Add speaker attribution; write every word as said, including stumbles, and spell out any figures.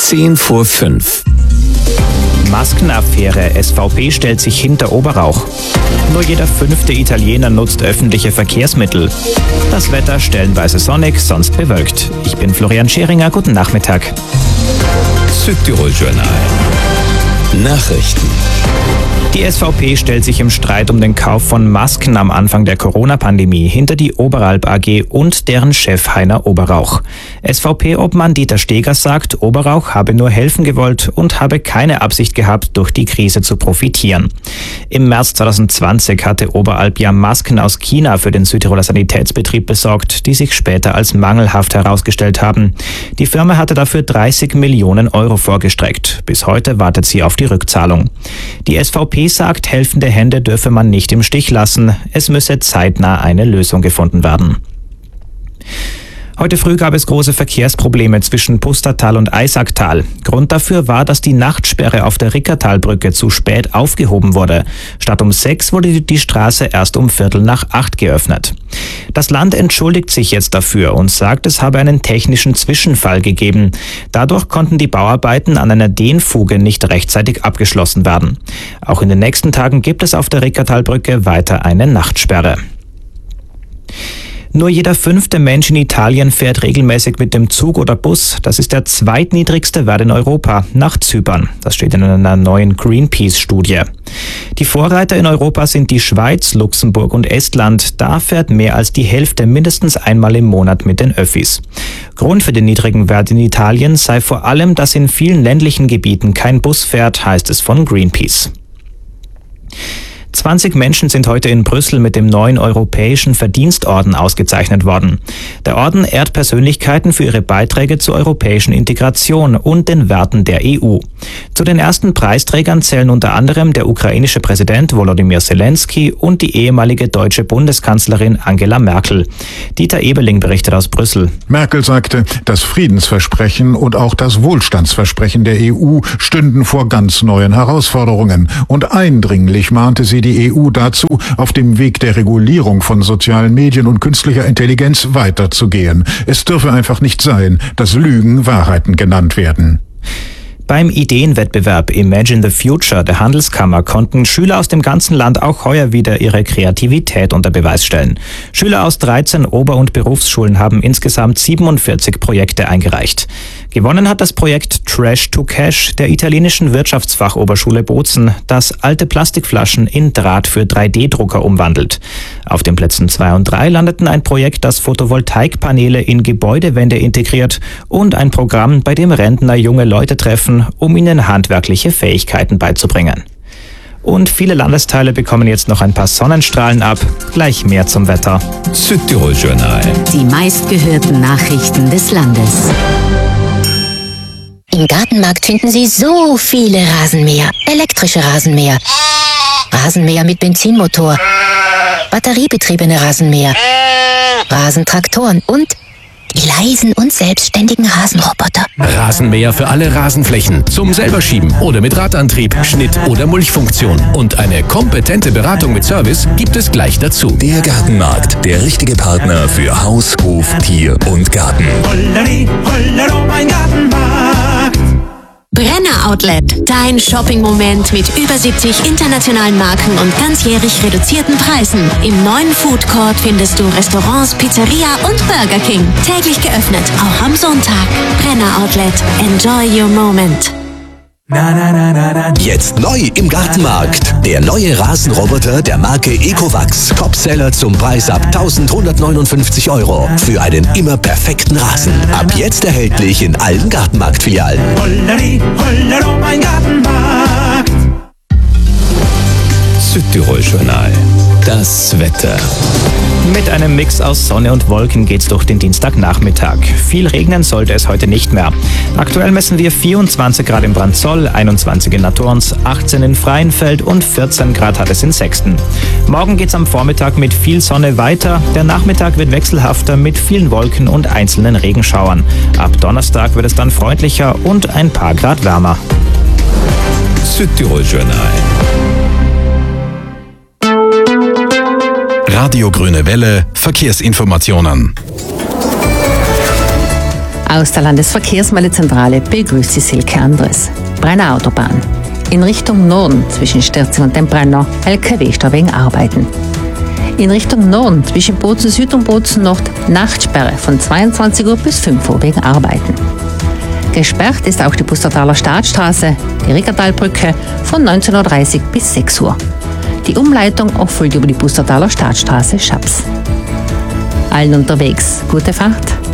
Speaker 1: zehn vor fünf.
Speaker 2: Maskenaffäre. S V P stellt sich hinter Oberrauch. Nur jeder fünfte Italiener nutzt öffentliche Verkehrsmittel. Das Wetter stellenweise sonnig, sonst bewölkt. Ich bin Florian Scheringer. Guten Nachmittag.
Speaker 1: Südtirol-Journal. Nachrichten.
Speaker 2: Die S V P stellt sich im Streit um den Kauf von Masken am Anfang der Corona-Pandemie hinter die Oberalp A G und deren Chef Heiner Oberrauch. S V P-Obmann Dieter Steger sagt, Oberrauch habe nur helfen gewollt und habe keine Absicht gehabt, durch die Krise zu profitieren. Im März zwanzig zwanzig hatte Oberalp ja Masken aus China für den Südtiroler Sanitätsbetrieb besorgt, die sich später als mangelhaft herausgestellt haben. Die Firma hatte dafür dreißig Millionen Euro vorgestreckt. Bis heute wartet sie auf die Rückzahlung. Die S V P sagt, helfende Hände dürfe man nicht im Stich lassen. Es müsse zeitnah eine Lösung gefunden werden. Heute früh gab es große Verkehrsprobleme zwischen Pustertal und Eisacktal. Grund dafür war, dass die Nachtsperre auf der Rickertalbrücke zu spät aufgehoben wurde. Statt um sechs wurde die Straße erst um Viertel nach acht geöffnet. Das Land entschuldigt sich jetzt dafür und sagt, es habe einen technischen Zwischenfall gegeben. Dadurch konnten die Bauarbeiten an einer Dehnfuge nicht rechtzeitig abgeschlossen werden. Auch in den nächsten Tagen gibt es auf der Rickertalbrücke weiter eine Nachtsperre. Nur jeder fünfte Mensch in Italien fährt regelmäßig mit dem Zug oder Bus. Das ist der zweitniedrigste Wert in Europa, nach Zypern. Das steht in einer neuen Greenpeace-Studie. Die Vorreiter in Europa sind die Schweiz, Luxemburg und Estland. Da fährt mehr als die Hälfte mindestens einmal im Monat mit den Öffis. Grund für den niedrigen Wert in Italien sei vor allem, dass in vielen ländlichen Gebieten kein Bus fährt, heißt es von Greenpeace. zwanzig Menschen sind heute in Brüssel mit dem neuen Europäischen Verdienstorden ausgezeichnet worden. Der Orden ehrt Persönlichkeiten für ihre Beiträge zur europäischen Integration und den Werten der E U. Zu den ersten Preisträgern zählen unter anderem der ukrainische Präsident Volodymyr Zelensky und die ehemalige deutsche Bundeskanzlerin Angela Merkel. Dieter Ebeling berichtet aus Brüssel.
Speaker 3: Merkel sagte, das Friedensversprechen und auch das Wohlstandsversprechen der E U stünden vor ganz neuen Herausforderungen. Und eindringlich mahnte sie die E U dazu, auf dem Weg der Regulierung von sozialen Medien und künstlicher Intelligenz weiterzugehen. Es dürfe einfach nicht sein, dass Lügen Wahrheiten genannt werden.
Speaker 2: Beim Ideenwettbewerb Imagine the Future der Handelskammer konnten Schüler aus dem ganzen Land auch heuer wieder ihre Kreativität unter Beweis stellen. Schüler aus dreizehn Ober- und Berufsschulen haben insgesamt siebenundvierzig Projekte eingereicht. Gewonnen hat das Projekt Trash to Cash der italienischen Wirtschaftsfachoberschule Bozen, das alte Plastikflaschen in Draht für drei D Drucker umwandelt. Auf den Plätzen zwei und drei landeten ein Projekt, das Photovoltaikpaneele in Gebäudewände integriert, und ein Programm, bei dem Rentner junge Leute treffen, um ihnen handwerkliche Fähigkeiten beizubringen. Und viele Landesteile bekommen jetzt noch ein paar Sonnenstrahlen ab. Gleich mehr zum Wetter.
Speaker 1: Südtirol-Journal.
Speaker 4: Die meistgehörten Nachrichten des Landes.
Speaker 5: Im Gartenmarkt finden Sie so viele Rasenmäher. Elektrische Rasenmäher, Rasenmäher mit Benzinmotor, batteriebetriebene Rasenmäher, Rasentraktoren und die leisen und selbstständigen Rasenroboter.
Speaker 1: Rasenmäher für alle Rasenflächen. Zum selberschieben oder mit Radantrieb, Schnitt- oder Mulchfunktion. Und eine kompetente Beratung mit Service gibt es gleich dazu.
Speaker 6: Der Gartenmarkt, der richtige Partner für Haus, Hof, Tier und Garten.
Speaker 7: Holleri, hollero, mein Gartenmarkt.
Speaker 4: Brenner Outlet, dein Shopping-Moment mit über siebzig internationalen Marken und ganzjährig reduzierten Preisen. Im neuen Food Court findest du Restaurants, Pizzeria und Burger King. Täglich geöffnet, auch am Sonntag. Brenner Outlet, enjoy your moment.
Speaker 7: Na, na, na, na, na.
Speaker 6: Jetzt neu im Gartenmarkt. Der neue Rasenroboter der Marke Ecovacs. Topseller zum Preis ab eintausendeinhundertneunundfünfzig Euro. Für einen immer perfekten Rasen. Ab jetzt erhältlich in allen Gartenmarktfilialen.
Speaker 7: Holleri, hollero, mein Gartenmarkt.
Speaker 1: Südtirol-Journal. Das Wetter.
Speaker 2: Mit einem Mix aus Sonne und Wolken geht's durch den Dienstagnachmittag. Viel regnen sollte es heute nicht mehr. Aktuell messen wir vierundzwanzig Grad in Brandzoll, einundzwanzig in Naturns, achtzehn in Freienfeld und vierzehn Grad hat es in Sexten. Morgen geht's am Vormittag mit viel Sonne weiter. Der Nachmittag wird wechselhafter mit vielen Wolken und einzelnen Regenschauern. Ab Donnerstag wird es dann freundlicher und ein paar Grad wärmer.
Speaker 1: Südtirol-Journal.
Speaker 8: Radio Grüne Welle, Verkehrsinformationen. Aus der Landesverkehrsmeldezentrale begrüßt Sie Silke Andres. Brenner Autobahn. In Richtung Norden zwischen Sterzing und dem Brenner L K W-Stau wegen Arbeiten. In Richtung Norden zwischen Bozen Süd und Bozen Nord Nachtsperre von zweiundzwanzig Uhr bis fünf Uhr wegen Arbeiten. Gesperrt ist auch die Pustertaler Staatsstraße, die Rickertalbrücke von neunzehn Uhr dreißig bis sechs Uhr. Die Umleitung erfolgt über die Pustertaler Staatsstraße Schaps. Allen unterwegs, gute Fahrt.